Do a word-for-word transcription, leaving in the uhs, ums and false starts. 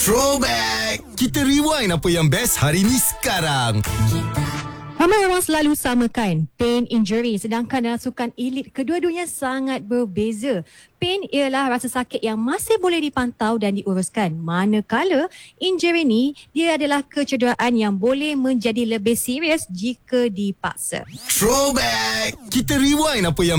Throwback! Kita rewind apa yang best hari ni sekarang. Ramai orang selalu samakan pain injury, sedangkan dalam sukan elit kedua-duanya sangat berbeza. Pain ialah rasa sakit yang masih boleh dipantau dan diuruskan. Manakala injury ni dia adalah kecederaan yang boleh menjadi lebih serius jika dipaksa. Throwback! Kita rewind apa yang